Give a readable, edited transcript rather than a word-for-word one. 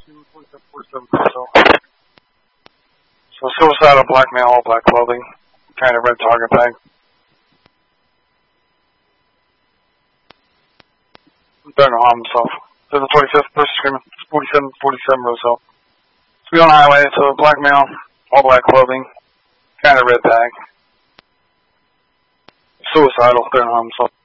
So suicidal, black male, all black clothing, kind of red target bag. Better to harm himself. There's a 25th person screaming, 47 Roselle. So we on the highway, so black male, all black clothing, kind of red bag. Suicidal, better to harm himself.